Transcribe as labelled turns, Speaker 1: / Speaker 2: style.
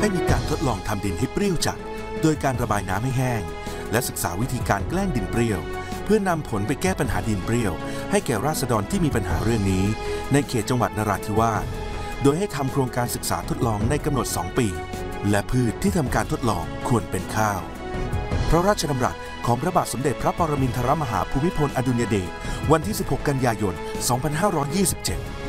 Speaker 1: ให้มีการทดลองทำดินให้เปรี้ยวจัดโดยการระบายน้ำให้แห้งและศึกษาวิธีการแกล้งดินเปรี้ยวเพื่อนำผลไปแก้ปัญหาดินเปรี้ยวให้แก่ราษฎรที่มีปัญหาเรื่องนี้ในเขตจังหวัดนราธิวาสโดยให้ทำโครงการศึกษาทดลองในกำหนด2 ปีและพืชที่ทำการทดลองควรเป็นข้าวพระราชดำรัสของพระบาทสมเด็จพระปรมินทรมหาภูมิพลอดุลยเดชวันที่ 16 กันยายน 2527